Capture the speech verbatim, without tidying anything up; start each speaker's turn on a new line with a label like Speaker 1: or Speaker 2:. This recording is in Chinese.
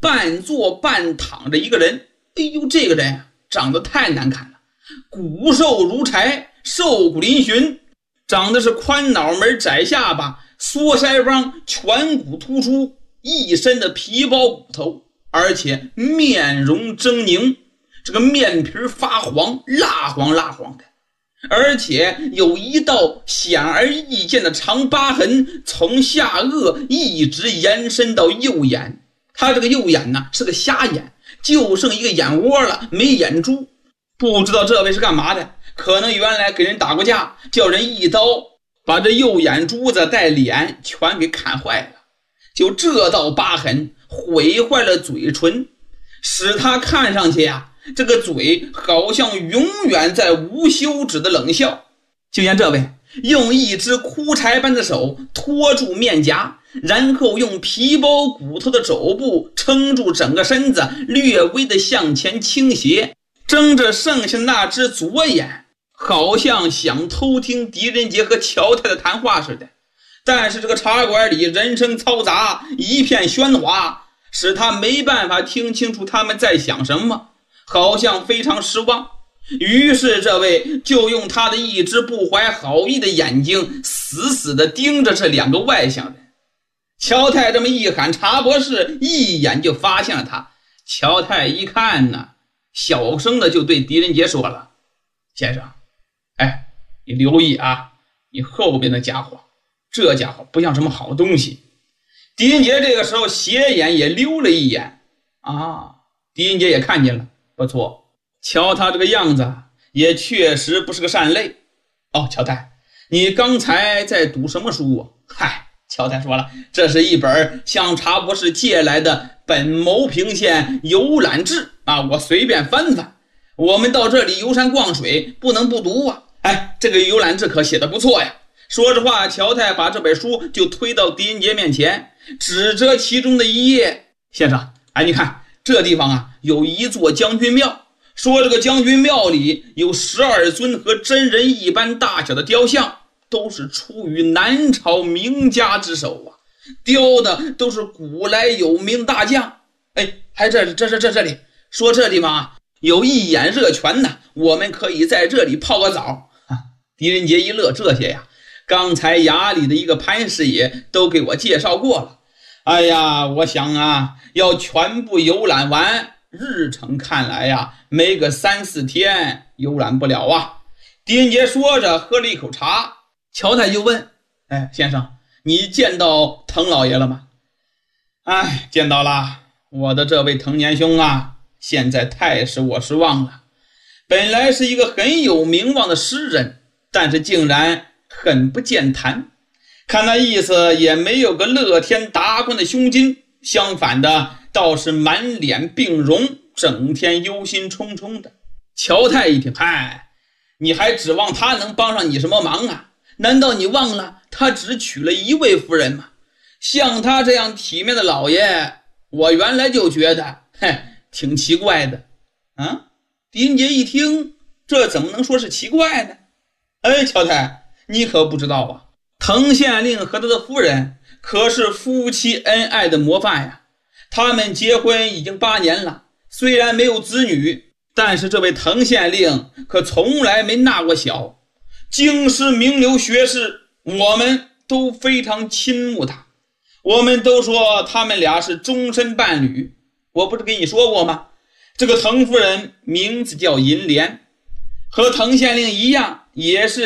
Speaker 1: 半坐半躺着一个人。哎呦，这个人啊，长得太难看了，骨瘦如柴，瘦骨嶙峋，长得是宽脑门窄下巴，缩腮帮，颧骨突出，一身的皮包骨头，而且面容狰狞，这个面皮发黄，蜡黄蜡黄的，而且有一道显而易见的长疤痕从下颚一直延伸到右眼。他这个右眼呢是个瞎眼，就剩一个眼窝了，没眼珠。不知道这位是干嘛的，可能原来给人打过架，叫人一刀把这右眼珠子带脸全给砍坏了。就这道疤痕毁坏了嘴唇，使他看上去啊，这个嘴好像永远在无休止的冷笑。就像这位用一只枯柴般的手托住面颊，然后用皮包骨头的肘部撑住整个身子，略微的向前倾斜，睁着剩下的那只左眼，好像想偷听狄仁杰和乔太的谈话似的。但是这个茶馆里人声嘈杂，一片喧哗，使他没办法听清楚他们在想什么，好像非常失望。于是这位就用他的一只不怀好意的眼睛死死地盯着这两个外乡人。乔太这么一喊，茶博士一眼就发现了他。乔太一看呢，小声的就对狄仁杰说了：先生，哎，你留意啊，你后边的家伙，这家伙不像什么好东西。狄仁杰这个时候斜眼也溜了一眼啊，狄仁杰也看见了，不错，瞧他这个样子也确实不是个善类。哦，乔太，你刚才在读什么书啊？嗨，乔太说了，这是一本向茶博士借来的本牟平县游览志啊，我随便翻翻。我们到这里游山逛水，不能不读啊。哎，这个游览志可写得不错呀。说着话，乔太把这本书就推到狄仁杰面前，指着其中的一页：先生，哎，你看这地方啊，有一座将军庙，说这个将军庙里有十二尊和真人一般大小的雕像，都是出于南朝名家之手啊，雕的都是古来有名大将。哎，还这这这这这里说这地方啊，有一眼热泉呢，我们可以在这里泡个澡啊。狄仁杰一乐，这些呀，刚才衙里的一个潘师爷都给我介绍过了。哎呀，我想啊，要全部游览完，日程看来呀，没个三四天游览不了啊。狄仁杰说着喝了一口茶，乔太就问：哎，先生，你见到滕老爷了吗？哎，见到了，我的这位滕年兄啊，现在太使我失望了。本来是一个很有名望的诗人，但是竟然很不健谈，看那意思也没有个乐天达观的胸襟，相反的倒是满脸病容，整天忧心忡忡的。乔太一听，嗨，你还指望他能帮上你什么忙啊？难道你忘了他只娶了一位夫人吗？像他这样体面的老爷，我原来就觉得嘿，挺奇怪的啊。狄仁杰一听，这怎么能说是奇怪呢？哎，乔太，你可不知道啊，滕县令和他的夫人可是夫妻恩爱的模范呀。他们结婚已经八年了，虽然没有子女，但是这位滕县令可从来没纳过小，京师名流学士，我们都非常倾慕他，我们都说他们俩是终身伴侣。我不是跟你说过吗？这个滕夫人名字叫银莲，和滕县令一样，也是